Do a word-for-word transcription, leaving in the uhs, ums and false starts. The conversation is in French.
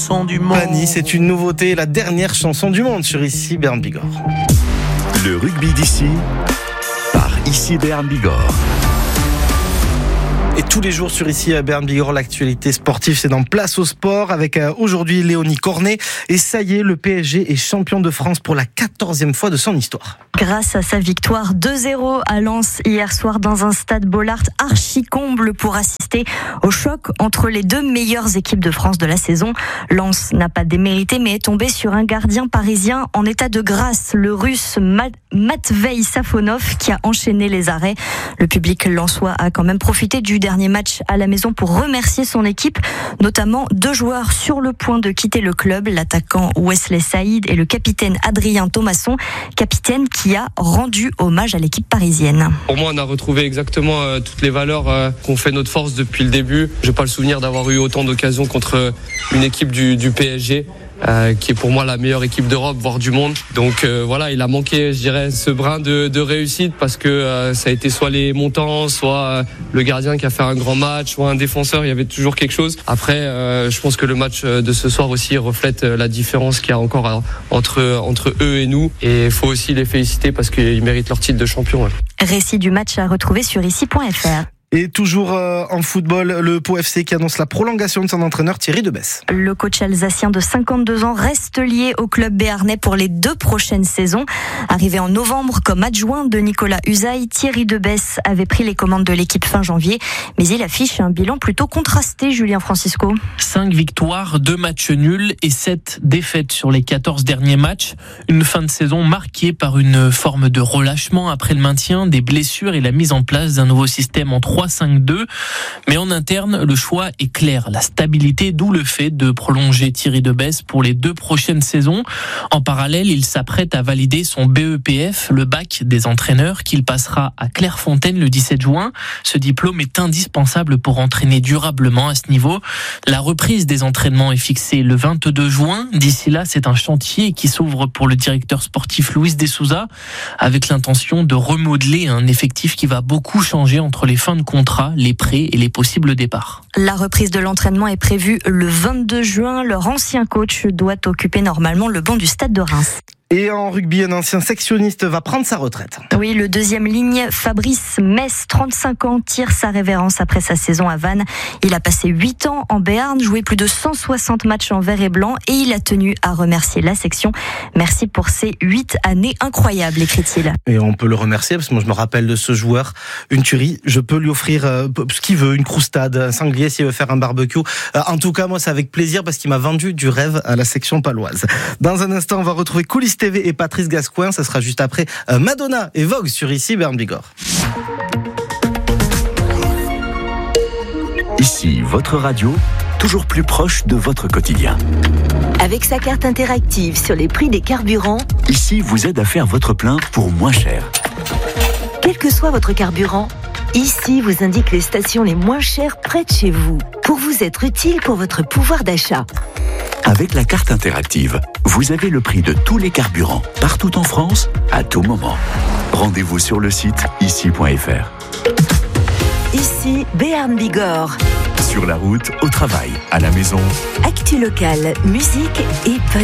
Pani, c'est une nouveauté, la dernière chanson du monde sur Ici Béarn Bigorre. Le rugby d'ici, par Ici Béarn Bigorre. Et tous les jours sur Ici à Béarn Bigorre, l'actualité sportive, c'est dans Place au Sport avec euh, aujourd'hui Léonie Cornet. Et ça y est, le P S G est champion de France pour la quatorzième fois de son histoire. Grâce à sa victoire deux zéro à Lens hier soir dans un stade Bollaert archi comble pour assister au choc entre les deux meilleures équipes de France de la saison. Lens n'a pas démérité mais est tombé sur un gardien parisien en état de grâce, le russe Matvei Safonov qui a enchaîné les arrêts. Le public lensois a quand même profité du dernier match à la maison pour remercier son équipe, notamment deux joueurs sur le point de quitter le club, l'attaquant Wesley Saïd et le capitaine Adrien Thomasson, capitaine qui a rendu hommage à l'équipe parisienne. Pour moi, on a retrouvé exactement euh, toutes les valeurs euh, qu'on fait notre force depuis le début. Je n'ai pas le souvenir d'avoir eu autant d'occasions contre une équipe du, du P S G. Euh, qui est pour moi la meilleure équipe d'Europe, voire du monde. Donc euh, voilà, il a manqué, je dirais, ce brin de, de réussite parce que euh, ça a été soit les montants, soit euh, le gardien qui a fait un grand match, soit un défenseur, il y avait toujours quelque chose. Après, euh, je pense que le match de ce soir aussi reflète la différence qu'il y a encore à, entre, entre eux et nous. Et il faut aussi les féliciter parce qu'ils méritent leur titre de champion. Ouais. Récit du match à retrouver sur ici point f r. Et toujours euh, en football, le Pau F C qui annonce la prolongation de son entraîneur Thierry Debesse. Le coach alsacien de cinquante-deux ans reste lié au club béarnais pour les deux prochaines saisons. Arrivé en novembre comme adjoint de Nicolas Usaï, Thierry Debesse avait pris les commandes de l'équipe fin janvier. Mais il affiche un bilan plutôt contrasté, Julien Francisco. cinq victoires, deux matchs nuls et sept défaites sur les quatorze derniers matchs. Une fin de saison marquée par une forme de relâchement après le maintien, des blessures et la mise en place d'un nouveau système en trois cinq deux, mais en interne, le choix est clair, la stabilité, d'où le fait de prolonger Thierry Debesse pour les deux prochaines saisons. En parallèle, il s'apprête à valider son B E P F, le bac des entraîneurs, qu'il passera à Clairefontaine le dix-sept juin. Ce diplôme est indispensable pour entraîner durablement à ce niveau. La reprise des entraînements est fixée le vingt-deux juin. D'ici là, c'est un chantier qui s'ouvre pour le directeur sportif Luis de Souza, avec l'intention de remodeler un effectif qui va beaucoup changer entre les fins de contrat, les prêts et les possibles départs. La reprise de l'entraînement est prévue le vingt-deux juin. Leur ancien coach doit occuper normalement le banc du stade de Reims. Et en rugby, un ancien sectionniste va prendre sa retraite. Oui, le deuxième ligne, Fabrice Mess, trente-cinq ans, tire sa révérence après sa saison à Vannes. Il a passé huit ans en Béarn, joué plus de cent soixante matchs en vert et blanc et il a tenu à remercier la section. Merci pour ces huit années incroyables, écrit-il. Et on peut le remercier parce que moi je me rappelle de ce joueur, une tuerie. Je peux lui offrir euh, ce qu'il veut, une croustade, un sanglier s'il veut faire un barbecue. Euh, en tout cas, moi c'est avec plaisir parce qu'il m'a vendu du rêve à la section paloise. Dans un instant, on va retrouver Coulisses T V et Patrice Gascoin, ça sera juste après euh, Madonna et Vogue sur Ici Béarn Bigorre. Ici, votre radio, toujours plus proche de votre quotidien. Avec sa carte interactive sur les prix des carburants, Ici vous aide à faire votre plein pour moins cher. Quel que soit votre carburant, Ici vous indique les stations les moins chères près de chez vous, pour vous être utile pour votre pouvoir d'achat. Avec la carte interactive, vous avez le prix de tous les carburants, partout en France, à tout moment. Rendez-vous sur le site ici point f r. Ici, Béarn Bigorre. Sur la route, au travail, à la maison. Actu locale, musique et